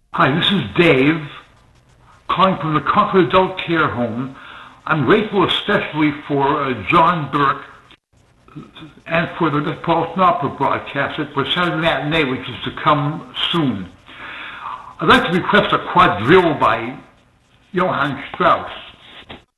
Hi, this is Dave, calling from the Concord Adult Care Home. I'm grateful especially for John Burke and for the Paul Snopper broadcast for Saturday Matinee, which is to come soon. I'd like to request a quadrille by Johann Strauss.